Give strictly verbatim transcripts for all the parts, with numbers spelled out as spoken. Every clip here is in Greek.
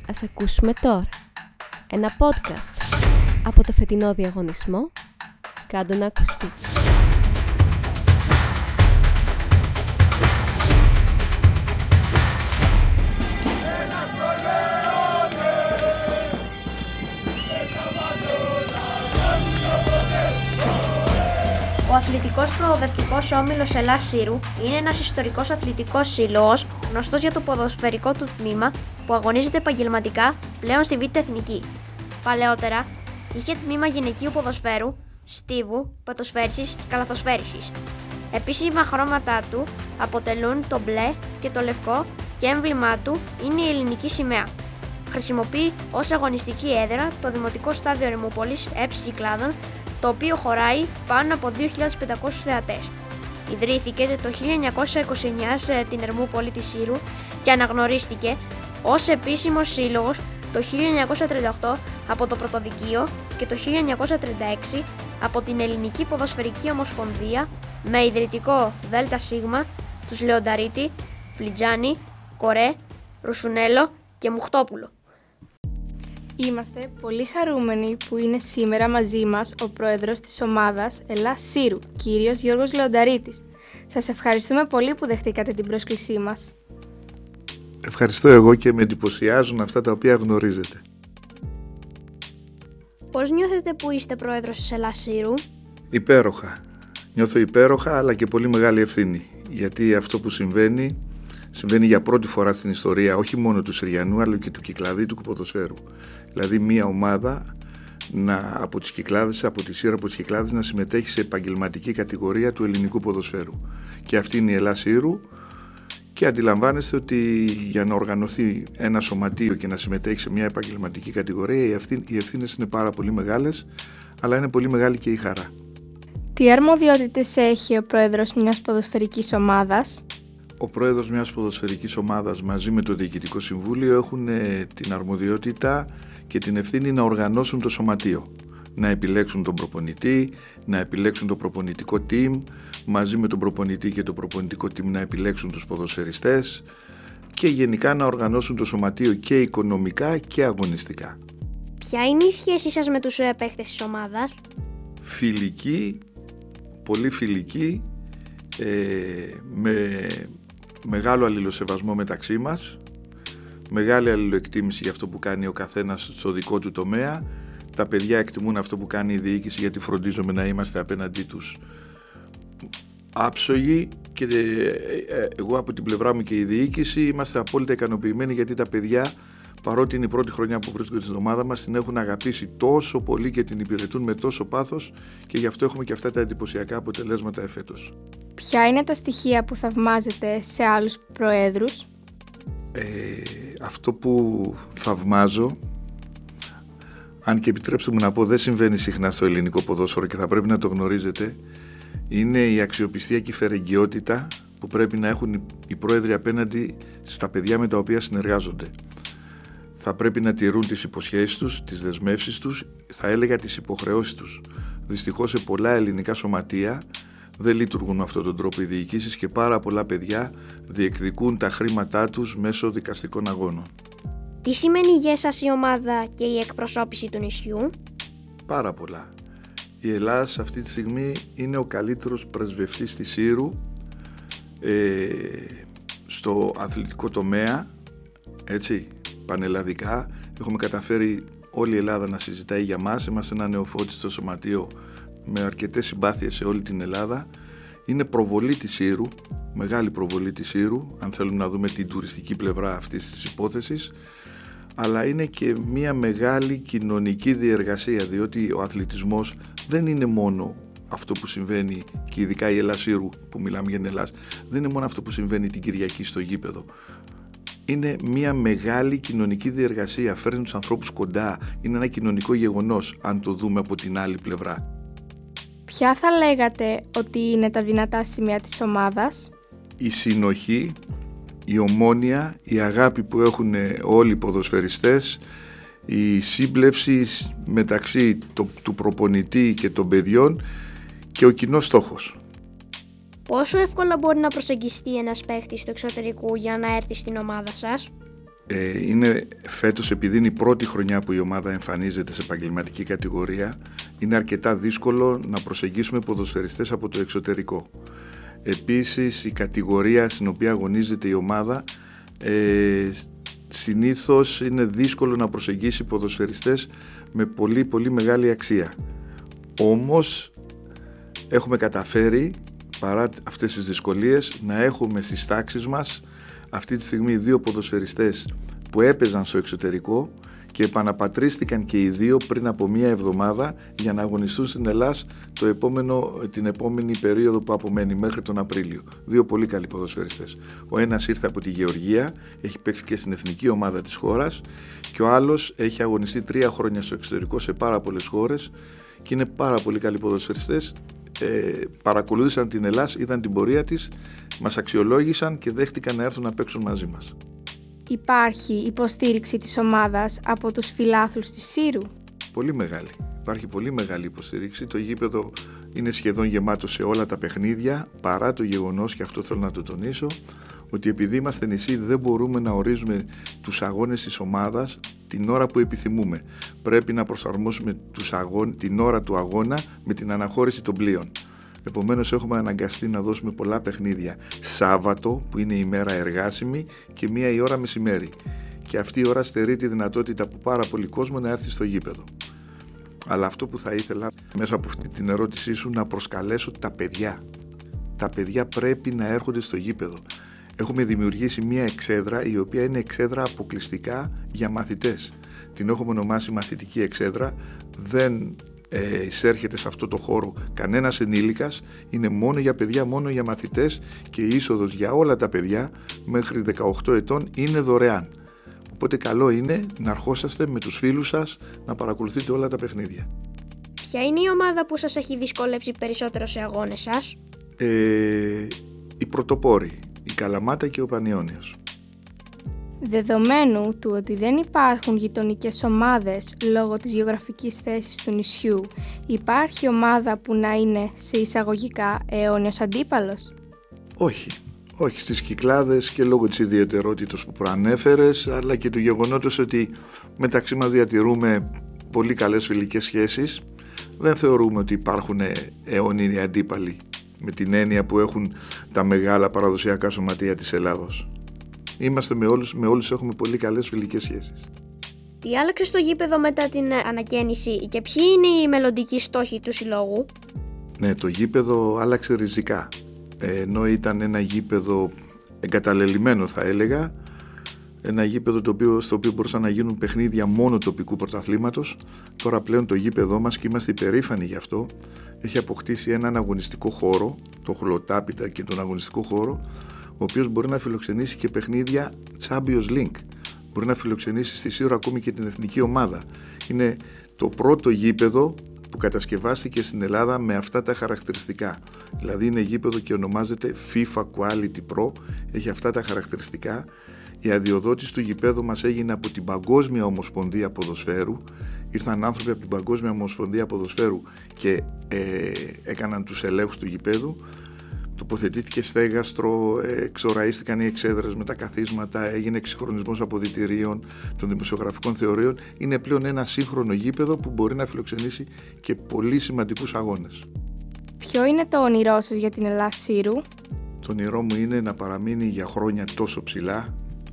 Ας ακούσουμε τώρα ένα podcast από το φετινό διαγωνισμό «Κάντο να ακουστεί». Ο Αθλητικός Προοδευτικός Όμιλος Ελλάς-Σύρου είναι ένας ιστορικός αθλητικός σύλλογος γνωστός για το ποδοσφαιρικό του τμήμα που αγωνίζεται επαγγελματικά πλέον στη Β' Εθνική. Παλαιότερα είχε τμήμα γυναικείου ποδοσφαίρου, στίβου, πετοσφαίρισης και καλαθοσφαίρισης. Επίσημα χρώματά του αποτελούν το μπλε και το λευκό και έμβλημά του είναι η ελληνική σημαία. Χρησιμοποιεί ως αγωνιστική έδρα το Δημοτικό Στάδιο Ερμούπολης Έψης Κυκλάδων, το οποίο χωράει πάνω από δύο χιλιάδες πεντακόσιους θεατές. Ιδρύθηκε το χίλια εννιακόσια είκοσι εννιά στην Ερμούπολη της Σύρου και αναγνωρίστηκε ως επίσημος σύλλογος το χίλια εννιακόσια τριάντα οκτώ από το Πρωτοδικείο και το χίλια εννιακόσια τριάντα έξι από την Ελληνική Ποδοσφαιρική Ομοσπονδία με ιδρυτικό ΔΣ τους Λεονταρίτη, Φλιτζάνη, Κορέ, Ρουσουνέλο και Μουχτόπουλο. Είμαστε πολύ χαρούμενοι που είναι σήμερα μαζί μας ο πρόεδρος της ομάδας Ελλάς-Σύρου, κύριος Γιώργος Λεονταρίτης. Σας ευχαριστούμε πολύ που δεχτήκατε την πρόσκλησή μας. Ευχαριστώ εγώ και με εντυπωσιάζουν αυτά τα οποία γνωρίζετε. Πώς νιώθετε που είστε πρόεδρος της Ελλάς-Σύρου? Υπέροχα. Νιώθω υπέροχα αλλά και πολύ μεγάλη ευθύνη. Γιατί αυτό που συμβαίνει, συμβαίνει για πρώτη φορά στην ιστορία όχι μόνο του Συριανού αλλά και του Κυκλαδίτικου ποδοσφαίρου. Δηλαδή μια ομάδα να, από τις Κυκλάδες, από τη Σύρο, από τις Κυκλάδες να συμμετέχει σε επαγγελματική κατηγορία του ελληνικού ποδοσφαίρου. Και αυτή είναι η Ελλάς-Σύρου και αντιλαμβάνεστε ότι για να οργανωθεί ένα σωματείο και να συμμετέχει σε μια επαγγελματική κατηγορία οι ευθύνες είναι πάρα πολύ μεγάλες, αλλά είναι πολύ μεγάλη και η χαρά. Τι αρμοδιότητες έχει ο πρόεδρος μιας ποδοσφαιρικής ομάδας? Ο πρόεδρος μιας ποδοσφαιρικής ομάδας μαζί με το Διοικητικό Συμβούλιο έχουν την αρμοδιότητα και την ευθύνη να οργανώσουν το σωματείο. Να επιλέξουν τον προπονητή, να επιλέξουν το προπονητικό team, μαζί με τον προπονητή και το προπονητικό team να επιλέξουν τους ποδοσφαιριστές και γενικά να οργανώσουν το σωματείο και οικονομικά και αγωνιστικά. Ποια είναι η σχέση σας με τους παίχτες της ομάδας? Φιλική, πολύ φιλική, ε, με μεγάλο αλληλοσεβασμό μεταξύ μας, μεγάλη αλληλοεκτίμηση για αυτό που κάνει ο καθένας στο δικό του τομέα. Τα παιδιά εκτιμούν αυτό που κάνει η διοίκηση γιατί φροντίζουμε να είμαστε απέναντί τους άψογοι και εγώ από την πλευρά μου και η διοίκηση είμαστε απόλυτα ικανοποιημένοι γιατί τα παιδιά, παρότι είναι η πρώτη χρονιά που βρίσκονται στην ομάδα μας, την έχουν αγαπήσει τόσο πολύ και την υπηρετούν με τόσο πάθος και γι' αυτό έχουμε και αυτά τα εντυπωσιακά αποτελέσματα εφέτος. Ποια είναι τα στοιχεία που θαυμάζετε σε άλλους προέδρους? Ε, αυτό που θαυμάζω, αν και επιτρέψτε μου να πω δεν συμβαίνει συχνά στο ελληνικό ποδόσφαιρο και θα πρέπει να το γνωρίζετε, είναι η αξιοπιστία και η φερεγγιότητα που πρέπει να έχουν οι πρόεδροι απέναντι στα παιδιά με τα οποία συνεργάζονται. Θα πρέπει να τηρούν τις υποσχέσεις τους, τις δεσμεύσεις τους, θα έλεγα τις υποχρεώσεις τους. Δυστυχώς σε πολλά ελληνικά σωματεία δεν λειτουργούν με αυτόν τον τρόπο οι διοικήσεις και πάρα πολλά παιδιά διεκδικούν τα χρήματά τους μέσω δικαστικών αγώνων. Τι σημαίνει για σας η ομάδα και η εκπροσώπηση του νησιού? Πάρα πολλά. Η Ελλάδα αυτή τη στιγμή είναι ο καλύτερος πρεσβευτής της Σύρου ε, στο αθλητικό τομέα, έτσι, πανελλαδικά. Έχουμε καταφέρει όλη η Ελλάδα να συζητάει για μας. Είμαστε ένα νεοφώτιστο σωματείο με αρκετές συμπάθειες σε όλη την Ελλάδα. Είναι προβολή της Σύρου, μεγάλη προβολή της Σύρου, αν θέλουμε να δούμε την τουριστική πλευρά αυτής της υπόθεσης, αλλά είναι και μια μεγάλη κοινωνική διεργασία, διότι ο αθλητισμός δεν είναι μόνο αυτό που συμβαίνει, και ειδικά η Ελλάς-Σύρου που μιλάμε για την Ελλάδα, δεν είναι μόνο αυτό που συμβαίνει την Κυριακή στο γήπεδο. Είναι μια μεγάλη κοινωνική διεργασία, φέρνει τους ανθρώπους κοντά, είναι ένα κοινωνικό γεγονός αν το δούμε από την άλλη πλευρά. Ποια θα λέγατε ότι είναι τα δυνατά σημεία της ομάδας? Η συνοχή, η ομόνοια, η αγάπη που έχουν όλοι οι ποδοσφαιριστές, η σύμπλευση μεταξύ το, του προπονητή και των παιδιών και ο κοινός στόχος. Πόσο εύκολα μπορεί να προσεγγιστεί ένας παίχτης του εξωτερικού για να έρθει στην ομάδα σας? Ε, είναι φέτος, επειδή είναι η πρώτη χρονιά που η ομάδα εμφανίζεται σε επαγγελματική κατηγορία, είναι αρκετά δύσκολο να προσεγγίσουμε ποδοσφαιριστές από το εξωτερικό. Επίσης, η κατηγορία στην οποία αγωνίζεται η ομάδα ε, συνήθως είναι δύσκολο να προσεγγίσει ποδοσφαιριστές με πολύ πολύ μεγάλη αξία. Όμως έχουμε καταφέρει, παρά αυτές τις δυσκολίες, να έχουμε στις τάξεις μας αυτή τη στιγμή δύο ποδοσφαιριστές που έπαιζαν στο εξωτερικό και επαναπατρίστηκαν και οι δύο πριν από μία εβδομάδα για να αγωνιστούν στην Ελλάδα το επόμενο, την επόμενη περίοδο που απομένει μέχρι τον Απρίλιο. Δύο πολύ καλοί ποδοσφαιριστές. Ο ένας ήρθε από τη Γεωργία, έχει παίξει και στην εθνική ομάδα της χώρας, και ο άλλος έχει αγωνιστεί τρία χρόνια στο εξωτερικό σε πάρα πολλές χώρες και είναι πάρα πολύ καλοί ποδοσφαιριστές. Ε, παρακολούθησαν την Ελλάδα, είδαν την πορεία της, μας αξιολόγησαν και δέχτηκαν να έρθουν να παίξουν μαζί μας. Υπάρχει υποστήριξη της ομάδας από τους φιλάθλους της Σύρου? Πολύ μεγάλη. Υπάρχει πολύ μεγάλη υποστήριξη. Το γήπεδο είναι σχεδόν γεμάτο σε όλα τα παιχνίδια, παρά το γεγονός, και αυτό θέλω να το τονίσω, ότι επειδή είμαστε νησί δεν μπορούμε να ορίζουμε τους αγώνες της ομάδας την ώρα που επιθυμούμε. Πρέπει να προσαρμόσουμε τους αγών, την ώρα του αγώνα με την αναχώρηση των πλοίων. Επομένως έχουμε αναγκαστεί να δώσουμε πολλά παιχνίδια Σάββατο, που είναι η μέρα εργάσιμη, και μία η ώρα μεσημέρι. Και αυτή η ώρα στερεί τη δυνατότητα από πάρα πολύ κόσμο να έρθει στο γήπεδο. Αλλά αυτό που θα ήθελα μέσα από αυτή την ερώτησή σου, να προσκαλέσω τα παιδιά. Τα παιδιά πρέπει να έρχονται στο γήπεδο. Έχουμε δημιουργήσει μία εξέδρα, η οποία είναι εξέδρα αποκλειστικά για μαθητές. Την έχουμε ονομάσει μαθητική εξέδρα. Δεν ε, εισέρχεται σε αυτό το χώρο κανένας ενήλικας. Είναι μόνο για παιδιά, μόνο για μαθητές, και η είσοδος για όλα τα παιδιά μέχρι δεκαοκτώ ετών είναι δωρεάν. Οπότε καλό είναι να αρχόσαστε με τους φίλους σας να παρακολουθείτε όλα τα παιχνίδια. Ποια είναι η ομάδα που σας έχει δυσκολέψει περισσότερο σε αγώνες σας? Ε, οι πρωτοπόροι, η Καλαμάτα και ο Πανιώνιος. Δεδομένου του ότι δεν υπάρχουν γειτονικές ομάδες λόγω της γεωγραφικής θέσης του νησιού, υπάρχει ομάδα που να είναι σε εισαγωγικά αιώνιος αντίπαλος? Όχι. Όχι, στις Κυκλάδες, και λόγω της ιδιαιτερότητας που προανέφερες, αλλά και του γεγονότος ότι μεταξύ μας διατηρούμε πολύ καλές φιλικές σχέσεις, δεν θεωρούμε ότι υπάρχουν αιώνιοι αντίπαλοι με την έννοια που έχουν τα μεγάλα παραδοσιακά σωματεία της Ελλάδος. Είμαστε με όλους, με όλους έχουμε πολύ καλές φιλικές σχέσεις. Τι άλλαξε στο γήπεδο μετά την ανακαίνιση και ποιοι είναι οι μελλοντικοί στόχοι του συλλόγου? Ναι, το γήπεδο άλλαξε ριζικά. Ενώ ήταν ένα γήπεδο εγκαταλελειμμένο, θα έλεγα, ένα γήπεδο το οποίο, στο οποίο μπορούσαν να γίνουν παιχνίδια μόνο τοπικού πρωταθλήματος, τώρα πλέον το γήπεδό μας, και είμαστε υπερήφανοι γι' αυτό, έχει αποκτήσει έναν αγωνιστικό χώρο, το χολοτάπητα και τον αγωνιστικό χώρο, ο οποίος μπορεί να φιλοξενήσει και παιχνίδια Champions League, μπορεί να φιλοξενήσει στη Σύρο ακόμη και την εθνική ομάδα. Είναι το πρώτο γήπεδο που κατασκευάστηκε στην Ελλάδα με αυτά τα χαρακτηριστικά. Δηλαδή είναι γήπεδο και ονομάζεται FIFA Quality Pro, έχει αυτά τα χαρακτηριστικά. Η αδειοδότηση του γηπέδου μας έγινε από την Παγκόσμια Ομοσπονδία Ποδοσφαίρου. Ήρθαν άνθρωποι από την Παγκόσμια Ομοσπονδία Ποδοσφαίρου και ε, έκαναν τους ελέγχους του γηπέδου. Τοποθετήθηκε στέγαστρο, εξοραίστηκαν οι εξέδρες με τα καθίσματα, έγινε εξυγχρονισμός αποδυτηρίων των δημοσιογραφικών θεωρίων. Είναι πλέον ένα σύγχρονο γήπεδο που μπορεί να φιλοξενήσει και πολύ σημαντικούς αγώνες. Ποιο είναι το όνειρό σας για την Ελλάς Σύρου? Το όνειρό μου είναι να παραμείνει για χρόνια τόσο ψηλά,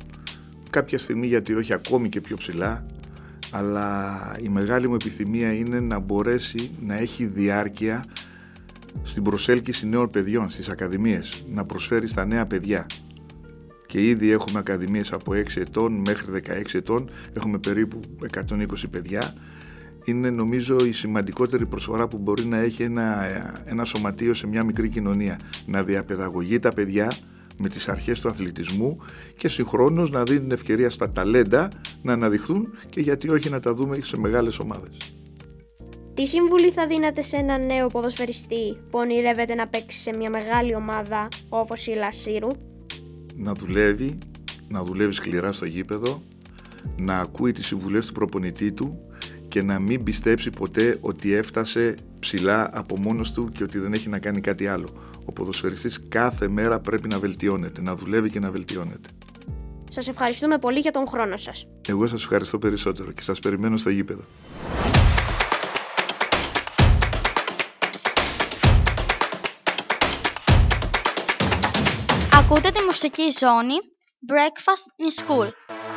κάποια στιγμή γιατί όχι ακόμη και πιο ψηλά, αλλά η μεγάλη μου επιθυμία είναι να μπορέσει να έχει διάρκεια στην προσέλκυση νέων παιδιών στις ακαδημίες, να προσφέρει στα νέα παιδιά. Και ήδη έχουμε ακαδημίες από έξι ετών μέχρι δεκαέξι ετών, έχουμε περίπου εκατόν είκοσι παιδιά. Είναι νομίζω η σημαντικότερη προσφορά που μπορεί να έχει ένα, ένα σωματείο σε μια μικρή κοινωνία. Να διαπαιδαγωγεί τα παιδιά με τις αρχές του αθλητισμού και συγχρόνως να δίνει την ευκαιρία στα ταλέντα να αναδειχθούν και γιατί όχι να τα δούμε σε μεγάλες ομάδες. Τι συμβουλή θα δίνατε σε έναν νέο ποδοσφαιριστή που ονειρεύεται να παίξει σε μια μεγάλη ομάδα όπως η Ελλάς Σύρου? Να δουλεύει, να δουλεύει σκληρά στο γήπεδο, να ακούει τις συμβουλές του προπονητή του και να μην πιστέψει ποτέ ότι έφτασε ψηλά από μόνος του και ότι δεν έχει να κάνει κάτι άλλο. Ο ποδοσφαιριστής κάθε μέρα πρέπει να βελτιώνεται, να δουλεύει και να βελτιώνεται. Σας ευχαριστούμε πολύ για τον χρόνο σας. Εγώ σας ευχαριστώ περισσότερο και σας περιμένω στο γήπεδο. Ακούτε τη μουσική ζώνη Breakfast in School.